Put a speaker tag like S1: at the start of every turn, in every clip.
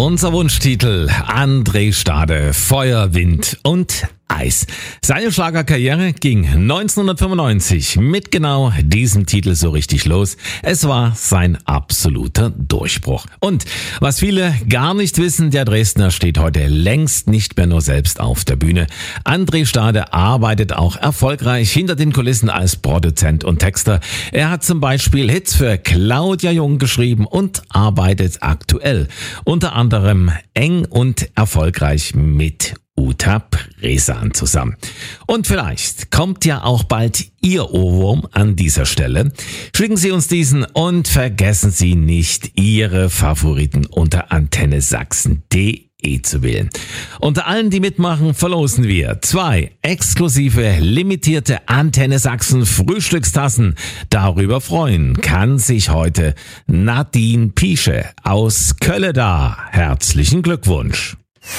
S1: Unser Wunschtitel: André Stade, Feuer, Wind und Eis. Seine Schlagerkarriere ging 1995 mit genau diesem Titel so richtig los. Es war sein absoluter Durchbruch. Und was viele gar nicht wissen, der Dresdner steht heute längst nicht mehr nur selbst auf der Bühne. André Stade arbeitet auch erfolgreich hinter den Kulissen als Produzent und Texter. Er hat zum Beispiel Hits für Claudia Jung geschrieben und arbeitet aktuell unter anderem eng und erfolgreich mit Uta Presan zusammen. Und vielleicht kommt ja auch bald Ihr Ohrwurm an dieser Stelle. Schicken Sie uns diesen und vergessen Sie nicht, Ihre Favoriten unter antennesachsen.de zu wählen. Unter allen, die mitmachen, verlosen wir 2 exklusive limitierte Antenne Sachsen Frühstückstassen. Darüber freuen kann sich heute Nadine Piesche aus Kölleda. Herzlichen Glückwunsch.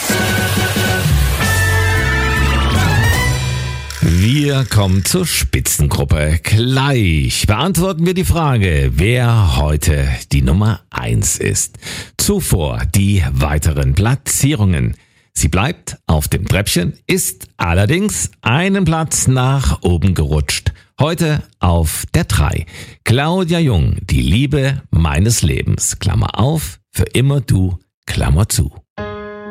S1: Wir kommen zur Spitzengruppe. Gleich beantworten wir die Frage, wer heute die Nummer 1 ist. Zuvor die weiteren Platzierungen. Sie bleibt auf dem Treppchen, ist allerdings einen Platz nach oben gerutscht. Heute auf der 3. Claudia Jung, die Liebe meines Lebens. Klammer auf, für immer du, Klammer zu.